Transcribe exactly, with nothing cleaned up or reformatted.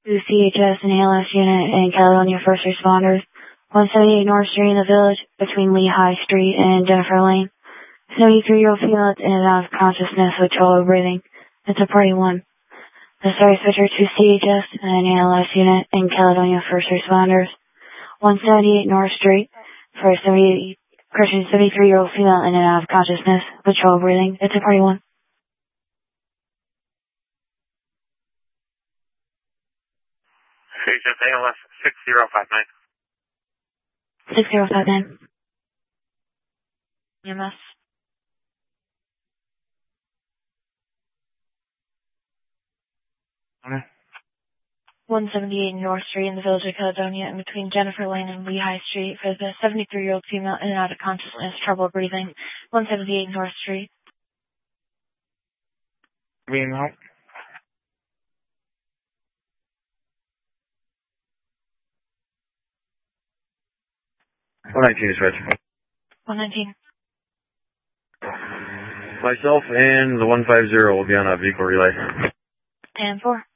to C H S and A L S unit and Caledonia first responders. one seventy-eight North Street in the Village between Lehigh Street and Jennifer Lane. seventy-three-year-old female in and out of consciousness with trouble breathing. It's a party one. The service switcher to C H S and A L S unit and Caledonia first responders. one seventy-eight North Street for a seventy, Christian seventy-three-year-old female in and out of consciousness with trouble breathing. It's a party one. C H S A L S six zero five nine. six zero five nine. E M S. Okay. one seventy-eight North Street in the Village of Caledonia in between Jennifer Lane and Lehigh Street for the seventy-three-year-old female in and out of consciousness, trouble breathing. one seventy-eight North Street. Being out. one nineteen is right. one nineteen. Myself and the one fifty will be on a vehicle relay. ten four.